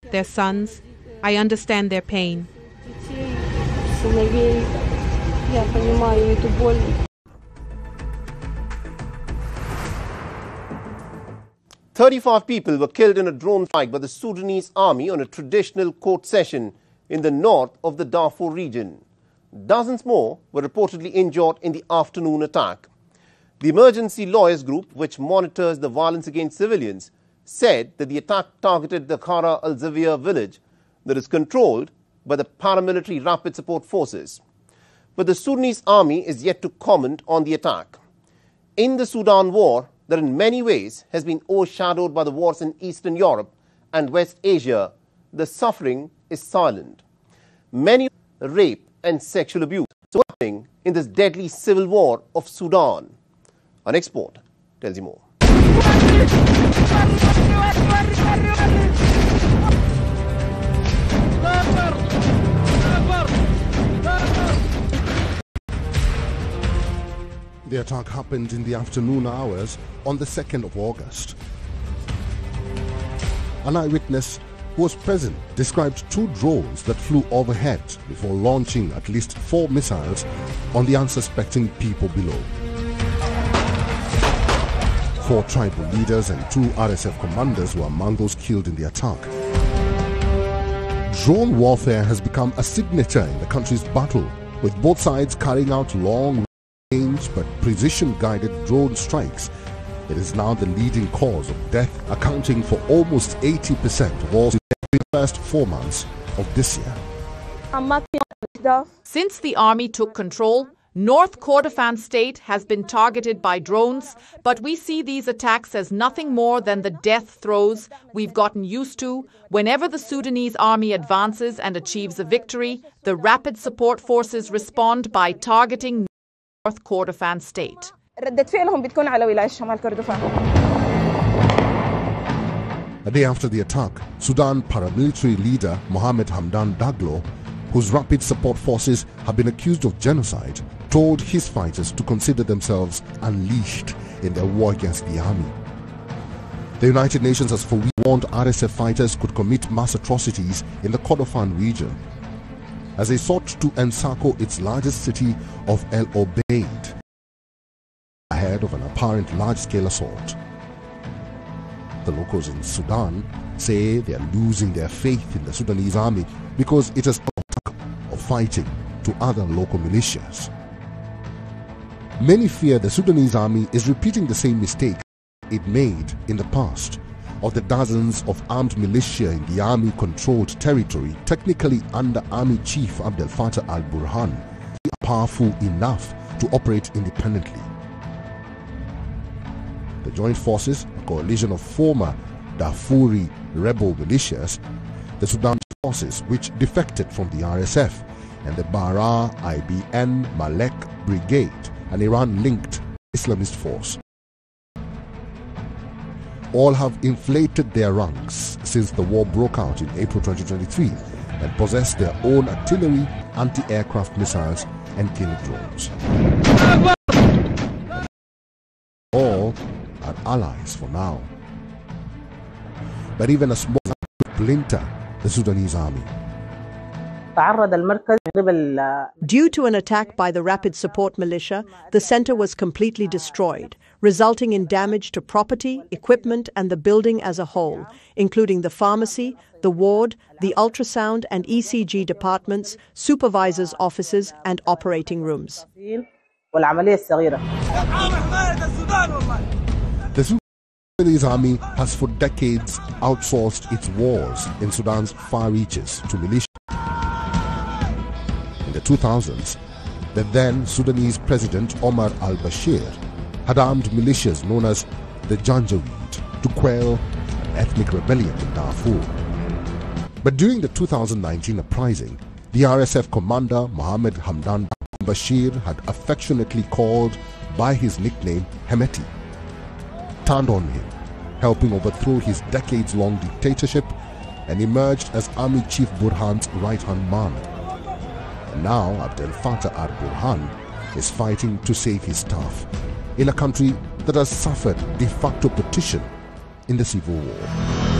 their sons. I understand their pain. 35 people were killed in a drone strike by the Sudanese army on a traditional court session in the north of the Darfur region. Dozens more were reportedly injured in the afternoon attack. The Emergency Lawyers Group, which monitors the violence against civilians, said that the attack targeted the Khara al-Zavia village that is controlled by the paramilitary Rapid Support Forces. But the Sudanese army is yet to comment on the attack. In the Sudan war, that in many ways has been overshadowed by the wars in Eastern Europe and West Asia, the suffering is silent. Many rape and sexual abuse are happening in this deadly civil war of Sudan. Our next report tells you more. The attack happened in the afternoon hours on the 2nd of August. An eyewitness who was present described 2 drones that flew overhead before launching at least 4 missiles on the unsuspecting people below. 4 tribal leaders and 2 RSF commanders were among those killed in the attack. Drone warfare has become a signature in the country's battle, with both sides carrying out long but precision-guided drone strikes. It is now the leading cause of death, accounting for almost 80% of all in the first 4 months of this year. Since the army took control, North Kordofan state has been targeted by drones, but we see these attacks as nothing more than the death throes we've gotten used to. Whenever the Sudanese army advances and achieves a victory, the Rapid Support Forces respond by targeting North Kordofan state. A day after the attack, Sudan paramilitary leader Mohamed Hamdan Daglo, whose Rapid Support Forces have been accused of genocide, told his fighters to consider themselves unleashed in their war against the army. The United Nations has forewarned RSF fighters could commit mass atrocities in the Kordofan region as they sought to encircle its largest city of El Obeid ahead of an apparent large-scale assault. The locals in Sudan say they are losing their faith in the Sudanese army because it has stopped of fighting to other local militias. Many fear the Sudanese army is repeating the same mistake it made in the past, of the dozens of armed militia in the army-controlled territory, technically under Army Chief Abdel Fattah al-Burhan, powerful enough to operate independently. The Joint Forces, a coalition of former Darfuri rebel militias, the Sudan Forces, which defected from the RSF, and the Bara IBN Malek Brigade, an Iran-linked Islamist force. All have inflated their ranks since the war broke out in April 2023 and possess their own artillery, anti-aircraft missiles and killer drones. All are allies for now. But even a small splinter the Sudanese army. Due to an attack by the Rapid Support Militia, the center was completely destroyed, resulting in damage to property, equipment, and the building as a whole, including the pharmacy, the ward, the ultrasound and ECG departments, supervisors' offices, and operating rooms. The Sudanese army has for decades outsourced its wars in Sudan's far reaches to militia. In the 2000s, the then Sudanese President Omar al-Bashir had armed militias known as the Janjaweed to quell ethnic rebellion in Darfur. But during the 2019 uprising, the RSF commander Mohamed Hamdan Bashir had affectionately called by his nickname Hemeti, turned on him, helping overthrow his decades-long dictatorship, and emerged as Army Chief Burhan's right-hand man. And now Abdel Fattah al-Burhan is fighting to save his staff in a country that has suffered de facto partition in the civil war.